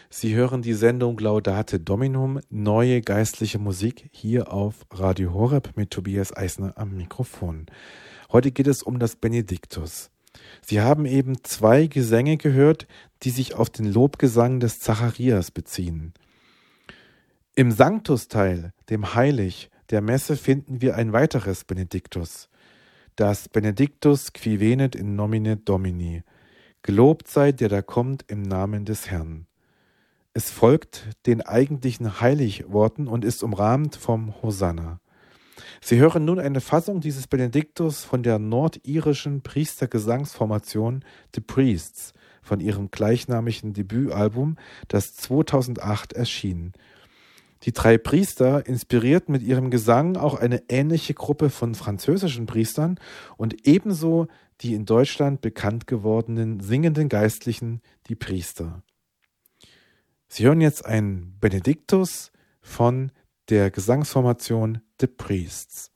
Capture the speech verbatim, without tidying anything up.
Sie hören die Sendung Laudate Dominum, neue geistliche Musik, hier auf Radio Horeb mit Tobias Eisner am Mikrofon. Heute geht es um das Benediktus. Sie haben eben zwei Gesänge gehört, die sich auf den Lobgesang des Zacharias beziehen. Im Sanctus-Teil, dem Heilig, der Messe finden wir ein weiteres Benediktus. Das Benedictus qui venet in nomine Domini. Gelobt sei, der da kommt im Namen des Herrn. Es folgt den eigentlichen Heiligworten und ist umrahmt vom Hosanna. Sie hören nun eine Fassung dieses Benediktus von der nordirischen Priestergesangsformation The Priests von ihrem gleichnamigen Debütalbum, das zweitausendacht erschien. Die drei Priester inspirierten mit ihrem Gesang auch eine ähnliche Gruppe von französischen Priestern und ebenso die in Deutschland bekannt gewordenen singenden Geistlichen, die Priester. Sie hören jetzt ein Benediktus von der Gesangsformation The Priests.